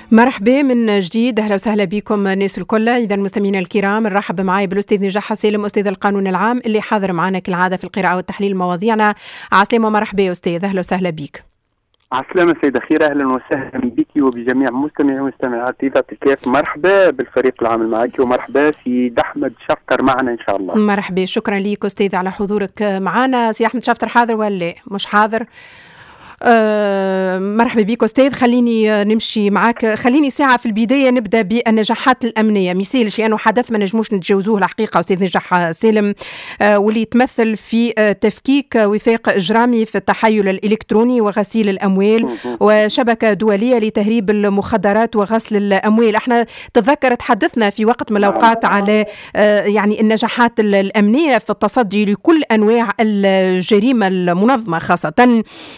مرحبا من جديد، اهلا وسهلا بكم الناس الكل. اذا المستمعين الكرام نرحب معي بالاستاذ نجاح سالم استاذ القانون العام اللي حاضر معنا كالعاده في القراءه والتحليل مواضيعنا. عسلامه، مرحبا استاذ، اهلا وسهلا بك. عسلامة سيدة خير، أهلا وسهلا بك وبجميع مستمعي ومستمعات إذاعة الكاف. مرحبا بالفريق العامل معك ومرحبا سيد أحمد شفتر معنا إن شاء الله. مرحبا، شكرا لك أستاذ على حضورك معنا. سي أحمد شفتر حاضر ولا مش حاضر؟ مرحبا بك أستاذ. خليني نمشي معك، خليني ساعة في البداية نبدأ بالنجاحات الأمنية. مثال لأنه حدث ما نجموش نتجاوزوه الحقيقة أستاذ نجاح سالم، واللي يتمثل في تفكيك وفاق إجرامي في التحايل الإلكتروني وغسيل الأموال وشبكة دولية لتهريب المخدرات وغسل الأموال. احنا تذكر تحدثنا في وقت من الأوقات على يعني النجاحات الأمنية في التصدي لكل أنواع الجريمة المنظمة، خاصة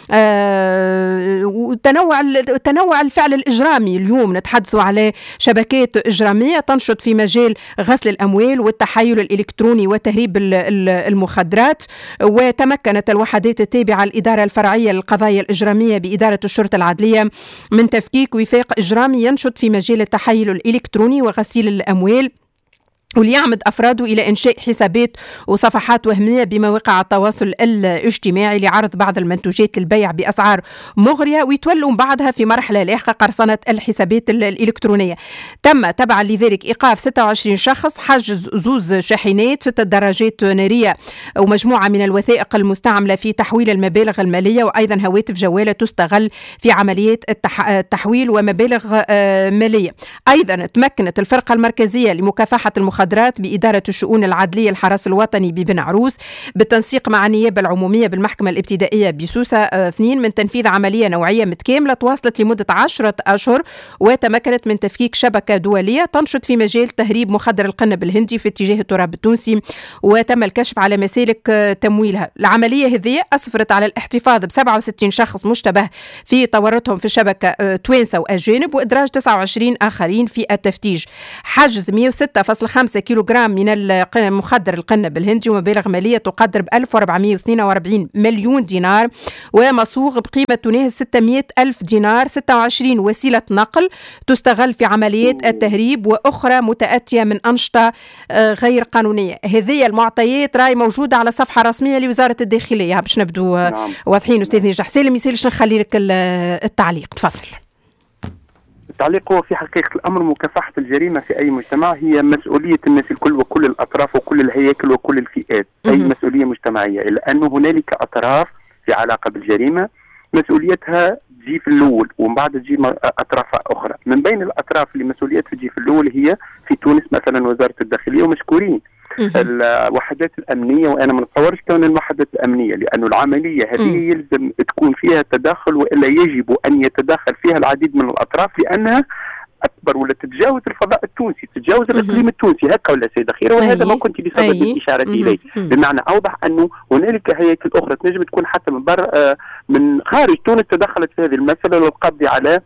وتنوع الفعل الإجرامي. اليوم نتحدث على شبكات إجرامية تنشط في مجال غسل الأموال والتحايل الإلكتروني وتهريب المخدرات. وتمكنت الوحدات التابعة للإدارة الفرعية للقضايا الإجرامية بإدارة الشرطة العدلية من تفكيك وفاق إجرامي ينشط في مجال التحايل الإلكتروني وغسيل الأموال، وليعمد أفراده إلى إنشاء حسابات وصفحات وهمية بمواقع التواصل الاجتماعي لعرض بعض المنتوجات للبيع بأسعار مغرية، ويتولوا بعدها في مرحلة لاحقة قرصنة الحسابات الإلكترونية. تم تبعا لذلك إيقاف 26 شخص، حجز زوز شاحنات، 6 دراجات نارية ومجموعة من الوثائق المستعملة في تحويل المبالغ المالية، وأيضا هواتف جوالة تستغل في عمليات التحويل ومبالغ مالية. أيضا تمكنت الفرقة المركزية لمكافحة المخدرات بإدارة الشؤون العدلية الحرس الوطني ببن عروس بالتنسيق مع النيابة العمومية بالمحكمة الابتدائية بسوسة 2 من تنفيذ عملية نوعية متكاملة تواصلت لمدة 10 أشهر، وتمكنت من تفكيك شبكة دولية تنشط في مجال تهريب مخدر القنب الهندي في اتجاه التراب التونسي، وتم الكشف على مسالك تمويلها. العملية هذه أسفرت على الاحتفاظ ب 67 شخص مشتبه في تورطهم في الشبكة توانسة وأجانب، وإدراج 29 آخرين في التفتيش. حجز 106.5 كيلوغرام من المخدر القنب الهندي ومبالغ مالية تقدر ب 1442 مليون دينار ومصوغ بقيمة تناهز 600 ألف دينار، 26 وسيلة نقل تستغل في عمليات التهريب، وأخرى متأتية من أنشطة غير قانونية. هذه المعطيات راي موجودة على صفحة رسمية لوزارة الداخلية. باش نبدو واضحين أستاذ نجاح سالم، يسالش نخلي لك التعليق، تفضل. التعليق هو في حقيقة الأمر مكافحة الجريمة في أي مجتمع هي مسؤولية الناس الكل وكل الأطراف وكل الهياكل وكل الفئات، أي مسؤولية مجتمعية، إلا أنه هنالك أطراف في علاقة بالجريمة مسؤوليتها تجي في الأول ومن بعد تجي أطراف أخرى. من بين الأطراف اللي مسؤوليتها تجي في الأول هي في تونس مثلا وزارة الداخلية، ومشكورين الوحدات الأمنية. وأنا ما نتصورش كون الوحدات الأمنية، لأنه العملية هذه يلزم تكون فيها تداخل، وإلا يجب أن يتداخل فيها العديد من الأطراف، لأنها أكبر ولا تتجاوز الفضاء التونسي، تتجاوز الإقليم التونسي، هكا ولا سيدة خير؟ وهذا ما كنت بصدد الإشارة إليه. بمعنى أوضح أنه هنالك هياكل أخرى تنجم تكون حتى من من خارج تونس تدخلت في هذه المسألة للقبض على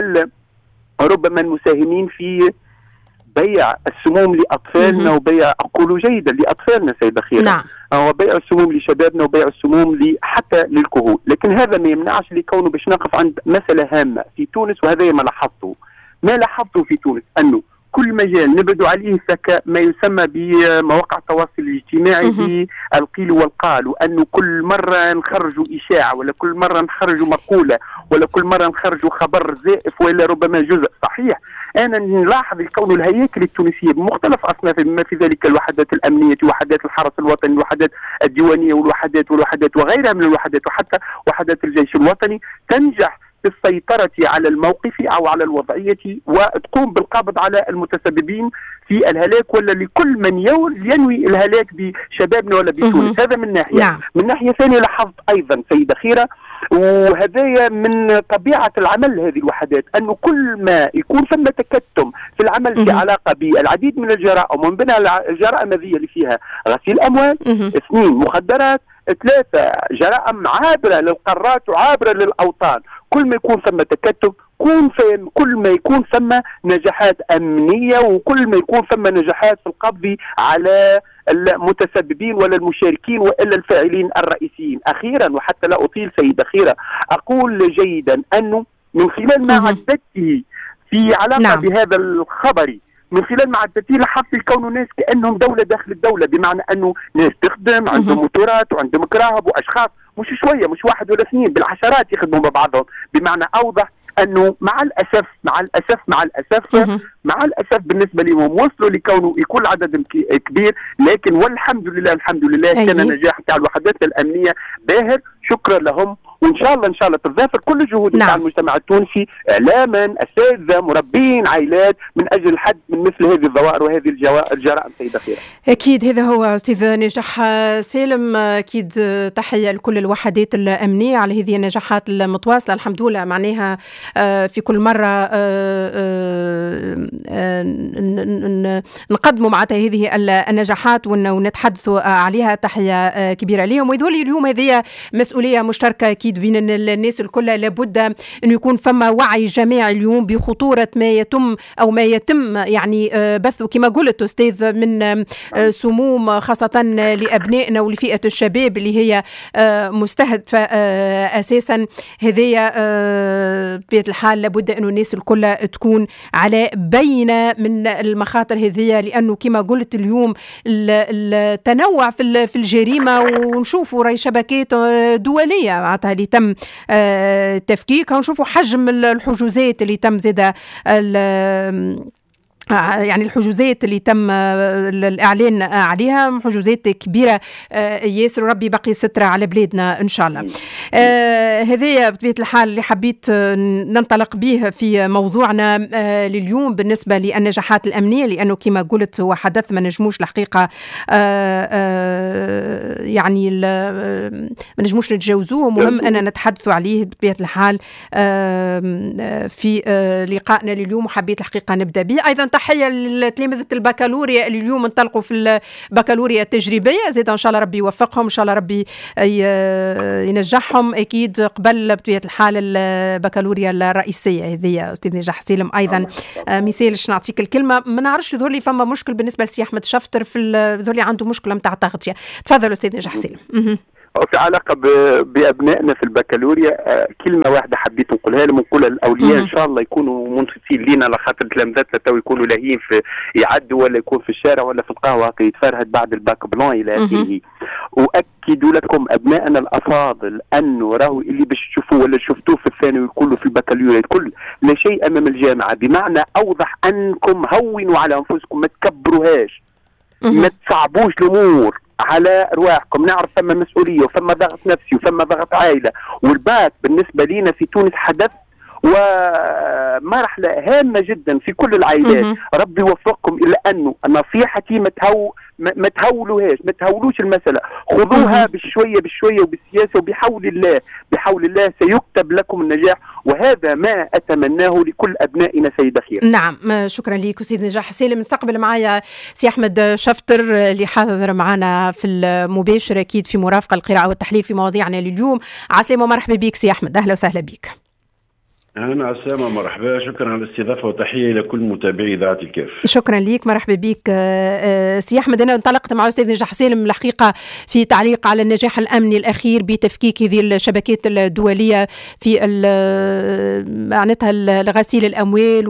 ربما المساهمين في بيع السموم لأطفالنا وبيع أقول جيدا لأطفالنا سيدة خير. نعم. وبيع السموم لشبابنا وبيع السموم حتى للكهول. لكن هذا ما يمنعش لكونه باش نقف عند مسألة هامة في تونس، وهذا ما لاحظته في تونس أنه كل مجال نبدو عليه ما يسمى بمواقع التواصل الاجتماعي بالقيل والقال، وأنه كل مرة نخرجوا إشاعة ولا كل مرة نخرجوا مقولة ولا كل مرة نخرجوا خبر زائف ولا ربما جزء صحيح. أنا نلاحظ الكون الهياكل التونسية بمختلف أصنافها بما في ذلك الوحدات الأمنية، وحدات الحرس الوطني، الوحدات الديوانية والوحدات وغيرها من الوحدات، وحتى وحدات الجيش الوطني، تنجح في السيطرة على الموقف أو على الوضعية وتقوم بالقبض على المتسببين في الهلاك ولا لكل من ينوي الهلاك بشبابنا ولا بتونس. هذا من ناحية. نعم. من ناحية ثانية لاحظت أيضا سيدة خيرة، وهذا من طبيعة العمل هذه الوحدات، أنه كل ما يكون ثم تكتم في العمل في علاقة بالعديد من الجرائم، ومن بينها الجرائم هذه اللي فيها غسيل أموال، 2 مخدرات، 3 جرائم عابرة للقارات وعابرة للأوطان، كل ما يكون ثم تكتم كل ما يكون ثم نجاحات أمنية، وكل ما يكون ثم نجاحات في القبض على المتسببين ولا المشاركين وإلا الفاعلين الرئيسيين. أخيرا وحتى لا أطيل سيدة خيرة، أقول جيدا أنه من خلال ما عدته في علاقة نعم. بهذا الخبر من خلال معدتي لاحظت كونوا ناس كأنهم دولة داخل الدولة، بمعنى أنه ناس تخدم عندهم موتورات وعندهم كراهب وأشخاص مش شوية، مش واحد ولا اثنين، بالعشرات يخدموا مع بعضهم. بمعنى أوضح أنه مع الأسف بالنسبة لهم وصلوا لكونه يكون عدد كبير، لكن والحمد لله كان نجاح تاع الوحدات الأمنية باهر، شكرا لهم. وان شاء الله تتضافر كل الجهود نتاع المجتمع التونسي، اعلاما، اساتذه، مربين، عائلات، من اجل الحد من مثل هذه الظواهر وهذه الجرائم. سيده خير، اكيد هذا هو استاذ نجاح سالم. اكيد تحيه لكل الوحدات الامنيه على هذه النجاحات المتواصله، الحمد لله معناها في كل مره نقدموا معناتها هذه النجاحات ونتحدثوا عليها. تحيه كبيره لهم. ويظهر لي اليوم هذه مسؤوليه مشتركه اكيد بين الناس الكل. لابد أن يكون فما وعي جماعي اليوم بخطورة ما يتم يعني بثه كما قلت أستاذ من سموم خاصة لأبنائنا ولفئة الشباب اللي هي مستهدفة أساسا. هذه بطبيعة الحال لابد أن الناس الكل تكون على بينة من المخاطر هذه، لأنه كما قلت اليوم التنوع في الجريمة، ونشوفوا راي شبكات دولية اللي تم تفكيكها، ونشوفوا حجم الحجوزات اللي تم زادة يعني الحجوزات اللي تم الإعلان عليها حجوزات كبيرة ياسر. ربي بقي سترة على بلادنا إن شاء الله. هذه بطبيعة الحال اللي حبيت ننطلق به في موضوعنا لليوم بالنسبة للنجاحات الأمنية، لأنه كما قلت هو حدث ما نجموش الحقيقة يعني ما نجموش نتجاوزوه، مهم أن نتحدث عليه بطبيعة الحال في لقائنا لليوم، وحبيت الحقيقة نبدأ به. أيضا تحية لتلامذة البكالوريا اللي اليوم انطلقوا في البكالوريا التجريبية، زيد إن شاء الله ربي يوفقهم، إن شاء الله ربي ينجحهم أكيد قبل بطبيعة الحال البكالوريا الرئيسية. هذه أستاذ نجاح سالم أيضا مثال شنو نعطيك الكلمة. ما نعرفش يظهر لي فما مشكل بالنسبة لسي أحمد شفتر يظهر لي عنده مشكلة متاع تغطية. تفضل أستاذ نجاح سالم. في علاقة بأبنائنا في البكالوريا، كلمة واحدة حبيت نقولها لهم، نقولها للأولياء إن شاء الله يكونوا منصفين لينا، لخاطر تلامذتنا تو يكونوا لاهين في يعدوا ولا يكون في الشارع ولا في القهوة يتفرهد بعد الباك بلان إلى آخره. وأكدوا لكم أبنائنا الأفاضل أنه راهو اللي باش تشوفوه ولا شفتوه في الثانوي كله في البكالوريا كل لا شيء أمام الجامعة، بمعنى أوضح أنكم هونوا على أنفسكم، ما تكبروهاش، ما تصعبوش الأمور على رواحكم. نعرف ثم مسؤولية وثم ضغط نفسي وثم ضغط عائلة، والباك بالنسبة لنا في تونس حدث ومرحلة هامة جدا في كل العائلات. ربي يوفقكم. إلا أنه نصيحتي ما تهولوش المسألة، خذوها بالشوية وبالسياسة، وبحول الله سيكتب لكم النجاح، وهذا ما أتمناه لكل أبنائنا سيدة خير. نعم، شكرا لك أستاذ نجاح سالم. نستقبل معايا سي أحمد شفتر اللي حاضر معنا في المباشر أكيد في مرافقة القراءة والتحليل في مواضيعنا لليوم. عسلامة ومرحبا بك سي أحمد، أهلا وسهلا بك. أهلا عسامة، مرحبا، شكرا على الاستضافة وتحية لكل متابعي إذاعة الكاف. شكرا لك، مرحبا بك سي أحمد. أنا انطلقت مع الأستاذ نجاح سالم الحقيقة في تعليق على النجاح الأمني الأخير بتفكيك هذه الشبكات الدولية في معناتها الغسيل الأموال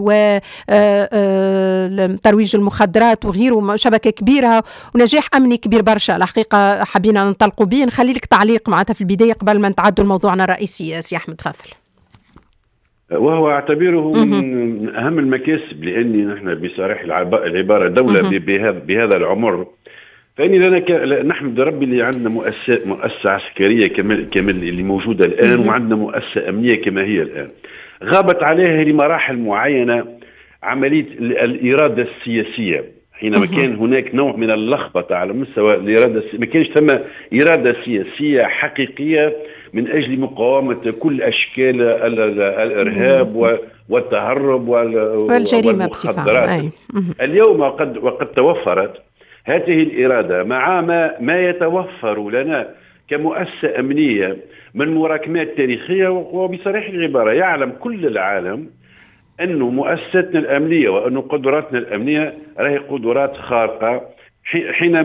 وترويج المخدرات وغيره، شبكة كبيرة ونجاح أمني كبير برشا الحقيقة حبينا ننطلقوا به. نخلي لك تعليق معناتها في البداية قبل ما نتعدوا لموضوعنا الرئيسي. سي أحمد تفضل. وهو اعتبره من أهم المكاسب، لأني نحن بصراحة العبارة دولة بهذا العمر، فإني نحمد ربي اللي عندنا مؤسسة عسكرية كما اللي موجودة الآن، وعندنا مؤسسة أمنية كما هي الآن. غابت عليها لمراحل معينة عملية الإرادة السياسية، حينما كان هناك نوع من اللخبطة على مستوى الإرادة، ما كانش ثم إرادة سياسية حقيقية من أجل مقاومة كل أشكال الإرهاب والتهرب والجريمة والمخدرات. اليوم وقد توفرت هذه الإرادة مع ما يتوفر لنا كمؤسسة أمنية من مراكمات تاريخية. وبصريح العبارة يعلم كل العالم أن مؤسستنا الأمنية وأن قدراتنا الأمنية راهي قدرات خارقة، حينما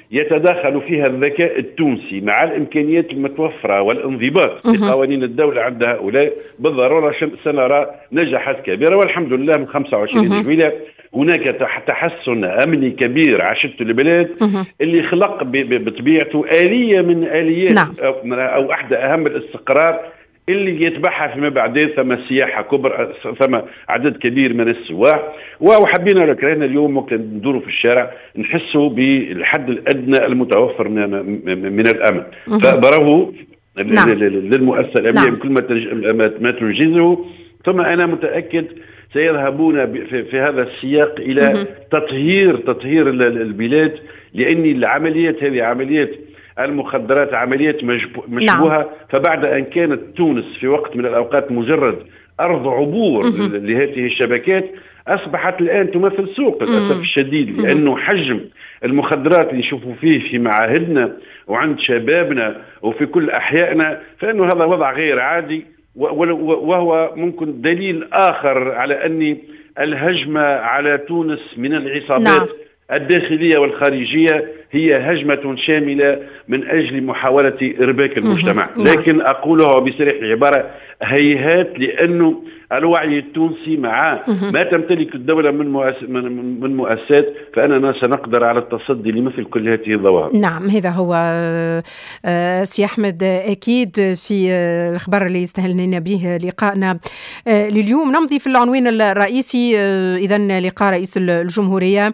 يتداخل فيها الذكاء التونسي مع الإمكانيات المتوفرة والانضباط لقوانين الدولة عند هؤلاء، بالضرورة سنرى نجاحات كبيرة. والحمد لله من 25 جويلية هناك تحسن أمني كبير عاشته البلاد اللي خلق بطبيعته آلية من آليات أو أحدى أهم الاستقرار اللي يتبعها فيما بعدين. ثم سياحة كبرى، ثم عدد كبير من السواح، وحبينا لك هنا اليوم ممكن ندوروا في الشارع نحسوا بالحد الأدنى المتوفر من الأمن. فبرافو للمؤسسة الأمنية بكل ما تنجزه. ثم أنا متأكد سيذهبون في هذا السياق إلى تطهير البلاد، لأن العمليات هذه عمليات المخدرات عمليات مشبوهة. فبعد أن كانت تونس في وقت من الأوقات مجرد أرض عبور لهذه الشبكات، أصبحت الآن تمثل سوق للأسف الشديد، لأنه حجم المخدرات اللي نشوفوا فيه في معاهدنا وعند شبابنا وفي كل أحيائنا، فإنه هذا وضع غير عادي، وهو ممكن دليل آخر على أن الهجمة على تونس من العصابات الداخلية والخارجية هي هجمة شاملة من أجل محاولة إرباك المجتمع. لكن أقولها بصريح العبارة، هيهات، لأنه الوعي التونسي مع ما تمتلك الدولة من مؤسسات، فأننا سنقدر على التصدي لمثل كل هذه الظواهر. نعم، هذا هو سي أحمد. أكيد في الخبر اللي استهلنا به لقائنا لليوم نمضي في العنوان الرئيسي، إذن لقاء رئيس الجمهورية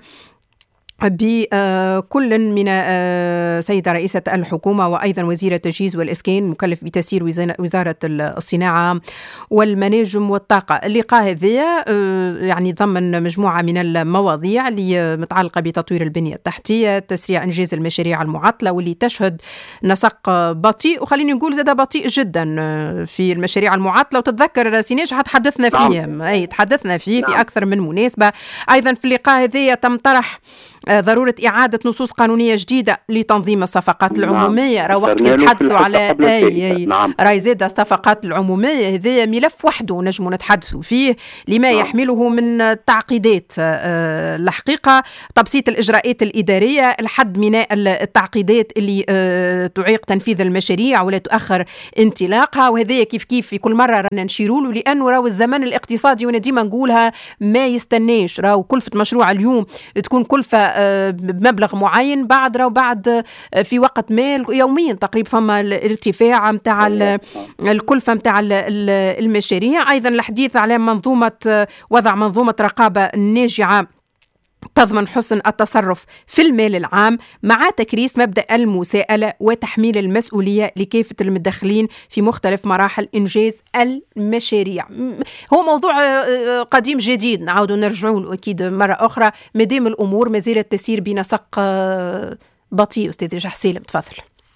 بكل من سيدة رئيسة الحكومة وأيضا وزير التجهيز والإسكان مكلف بتسيير وزارة الصناعة والمناجم والطاقة. اللقاء هذا يعني ضمن مجموعة من المواضيع اللي متعلقة بتطوير البنية التحتية، تسريع إنجاز المشاريع المعطلة واللي تشهد نسق بطيء، وخليني نقول زاد بطيء جدا في المشاريع المعطلة. وتتذكر سيناج تحدثنا فيه أي تحدثنا فيه في أكثر من مناسبة. أيضا في اللقاء هذا تم طرح ضرورة إعادة نصوص قانونية جديدة لتنظيم الصفقات العمومية. راه وقت نتحدثوا على راي زاد الصفقات العمومية، هذا ملف وحده نجم نتحدثوا فيه لما يحمله من تعقيدات. الحقيقة تبسيط الإجراءات الإدارية، الحد من التعقيدات اللي تعيق تنفيذ المشاريع ولا تؤخر انطلاقها، وهذا كيف في كل مرة رانا نشيروا له، لأنه راهو الزمن الاقتصادي وانا ديما نقولها ما يستناش. راهو كلفة مشروع اليوم تكون كلفة بمبلغ معين، بعد في وقت ما يوميا تقريبا فما الارتفاع متاع الكلفة متاع المشاريع. أيضا الحديث على وضع منظومة رقابة ناجعة تضمن حسن التصرف في المال العام مع تكريس مبدأ المساءلة وتحميل المسؤولية لكافة المدخلين في مختلف مراحل إنجاز المشاريع. هو موضوع قديم جديد نعود نرجعوا له أكيد مرة أخرى، مدام الأمور ما زالت تسير بنسق بطيء. أستاذ جحسيلم تفضل.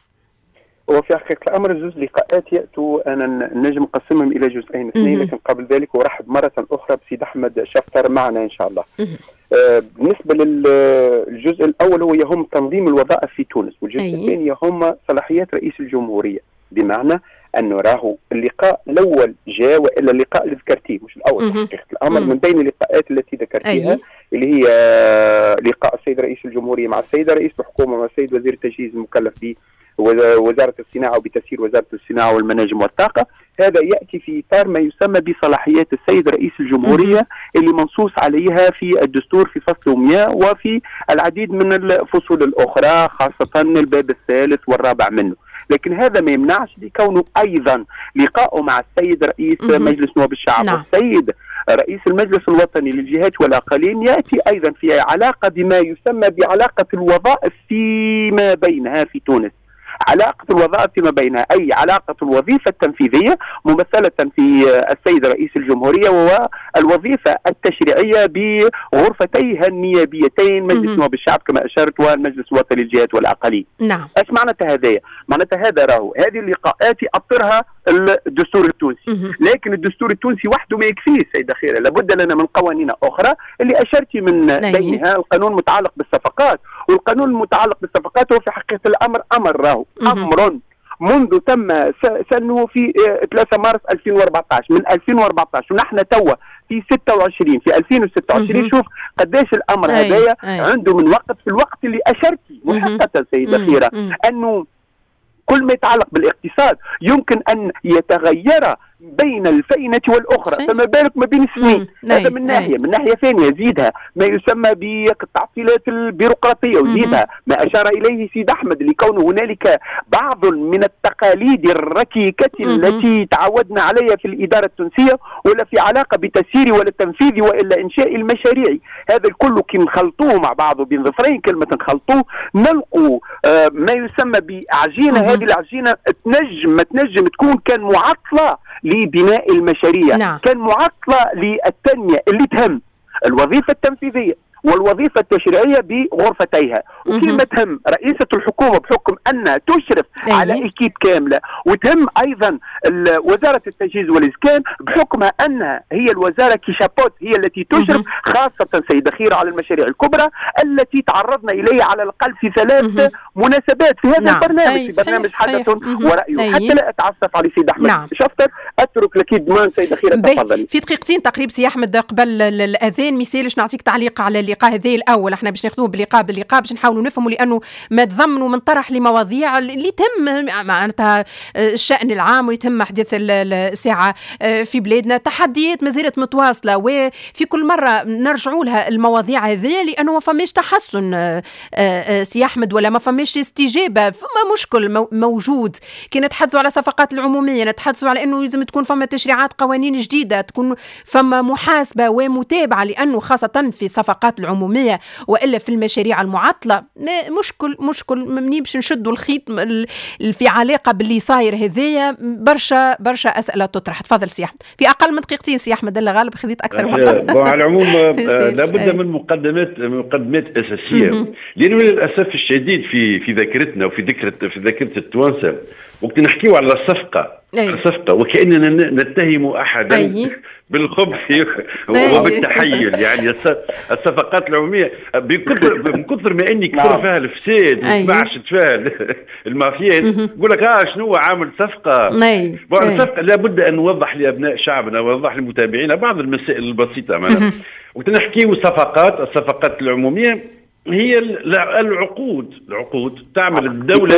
وفي حقيقة الأمر جزء لقاءات يأتوا أنا نجم نقسمهم إلى جزئين اثنين، لكن قبل ذلك أرحب مرة أخرى بسيد أحمد شفتر معنا إن شاء الله. بالنسبة للجزء الأول هو يهم تنظيم الوظائف في تونس، والجزء الثاني يهم صلاحيات رئيس الجمهورية، بمعنى أنه راهو اللقاء الأول جاء وإلا اللقاء اللي ذكرتيه مش الأول في حقيقة الأمر من بين اللقاءات التي ذكرتيها اللي هي لقاء السيد رئيس الجمهورية مع السيدة رئيس الحكومة مع السيد وزير التجهيز المكلف به وزارة الصناعة وبتسيير وزارة الصناعة والمناجم والطاقة. هذا يأتي في إطار ما يسمى بصلاحيات السيد رئيس الجمهورية اللي منصوص عليها في الدستور في فصل 100 وفي العديد من الفصول الأخرى، خاصة الباب الثالث والرابع منه. لكن هذا ما يمنعش لكونه أيضا لقاءه مع السيد رئيس مجلس نواب الشعب والسيد رئيس المجلس الوطني للجهات والأقاليم يأتي أيضا في علاقة بما يسمى بعلاقة الوظائف فيما بينها في تونس. علاقة الوظائف فيما بينها أي علاقة الوظيفة التنفيذية ممثلة في السيد رئيس الجمهورية والوظيفة التشريعية بغرفتيها النيابيتين مجلس نواب الشعب كما أشرت والمجلس الوطني للجهات والأقاليم. نعم. ايش معناتها هذايا؟ معناتها هذا راهو هذه اللقاءات يأطرها الدستور التونسي، لكن الدستور التونسي وحده ما يكفيه سيدة خيرة، لابد لنا من قوانين أخرى اللي أشرتي من بينها القانون المتعلق بالصفقات. والقانون المتعلق بالصفقات هو في حقيقة الأمر أمر راهو أمر منذ تم سنه في 3 مارس 2014. من 2014 ونحن توا في 26 في 2026. شوف قداش الامر هذايا عنده من وقت، في الوقت اللي اشرتي محققه سيده خيره انه كل ما يتعلق بالاقتصاد يمكن ان يتغير بين الفينة والأخرى، فما بالك ما بين السنين. هذا من ناحية. من ناحية ثانية زيدها ما يسمى بالتعطيلات البيروقراطية، وزيدها ما أشار إليه سيد أحمد لكون هنالك بعض من التقاليد الركيكة التي تعودنا عليها في الإدارة التونسية، ولا في علاقة بتسيير ولا تنفيذ وإلا إنشاء المشاريع. هذا الكل كي نخلطوه مع بعضه بين ظفرين، كلمة نخلطوه نلقوا ما يسمى بعجينة. هذه العجينة ما تنجم تكون كان معطلة لبناء المشاريع. نعم. كان معطلة للتنمية اللي تهم الوظيفة التنفيذية والوظيفة التشريعية بغرفتيها، وكما تهم رئيسة الحكومة بحكم أنها تشرف على إكيب كاملة، وتهم أيضا وزارة التجهيز والإسكان بحكمها أنها هي الوزارة كيشابوت، هي التي تشرف خاصة سيدة خيرة على المشاريع الكبرى التي تعرضنا إليها على الأقل في 3 مناسبات في هذا البرنامج، في برنامج حدث ورأيه. حتى لا أتعسف على سيد أحمد شفتر، أترك لك دمان سيدة خيرة. تفضلي. في دقيقتين تقريبا سي أحمد قبل الأذان مثالش نعطيك تعليق على اللقاء هذا الأول. احنا باش ناخذوه باللقاء باش نحاولوا نفهموا، لأنه ما تضمن ومن طرح لمواضيع اللي تم معناتها الشأن العام ويتم أحداث الساعة في بلادنا. تحديات ما زالت متواصلة، وفي كل مرة نرجعوا لها المواضيع هذه لأنه ما فماش تحسن سي أحمد، ولا ما فماش استجابة. فما مشكل موجود كي نتحدثوا على صفقات العمومية، نتحدثوا على أنه لازم تكون فما تشريعات قوانين جديدة، تكون فما محاسبة ومتابعة، لأنه خاصة في صفقات العمومية وإلا في المشاريع المعطلة مشكل منين باش نشدوا الخيط في علاقة باللي صاير هذايا. برشا أسئلة تطرح. تفضل سي أحمد في أقل من دقيقتين. سي أحمد الله غالب خذيت أكثر من على العموم لابد من مقدمات أساسية، لأنه للأسف الشديد في ذاكرتنا وفي ذاكرة التوانسة وقت نحكيو على الصفقة وكأننا نتهم أحدا بالخبث وبالتحيل. يعني الصفقات العمومية من كثر ما اني كثر فيها الفساد وتبعش فيها المافيات، يقول لك شنو عامل صفقة. الصفقة لابد ان نوضح لابناء شعبنا ونوضح لمتابعينا بعض المسائل البسيطة. وقت نحكيو الصفقات العمومية هي العقود تعمل الدولة،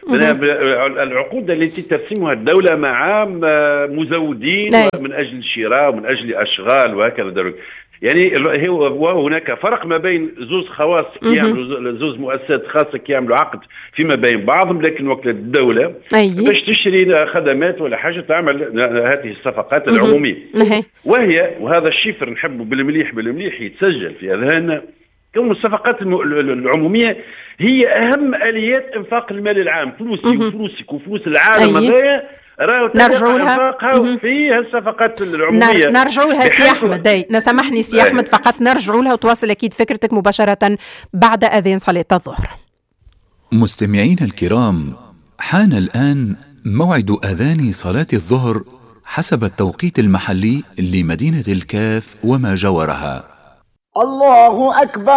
العقود التي ترسمها الدولة مع مزودين من أجل الشراء ومن أجل أشغال وهكذا. يعني هناك فرق ما بين زوز خواص يعملوا زوز مؤسسات خاصة يعملوا عقد فيما بين بعضهم، لكن وقت الدولة باش تشتري خدمات ولا حاجة تعمل هذه الصفقات العمومية. وهذا الشفر نحبه بالمليح يتسجل في أذهاننا، كون الصفقات العمومية هي أهم آليات إنفاق المال العام. فلوسك وفلوس العالم هذايا نرجعوا لها في الصفقات العمومية. نرجعوا لها سي أحمد. نسامحني سي أحمد، فقط نرجعوا لها وتواصل أكيد فكرتك مباشرة بعد أذان صلاة الظهر. مستمعين الكرام، حان الآن موعد أذان صلاة الظهر حسب التوقيت المحلي لمدينة الكاف وما جاورها. الله أكبر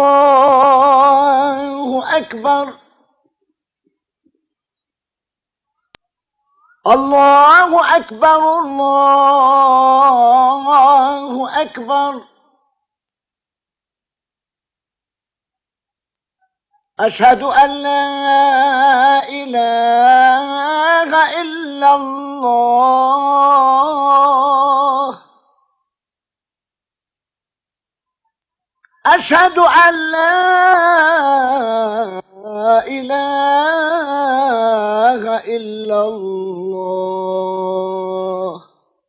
الله أكبر الله أكبر الله أكبر. أشهد أن لا إله إلا الله. أشهد أن لا إله إلا الله.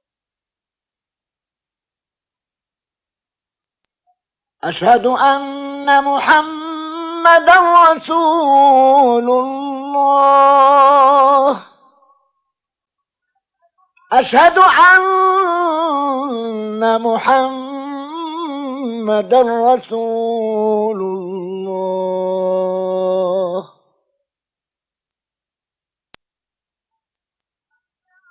أشهد أن محمدا رسول الله. أشهد أن محمدا رسول الله.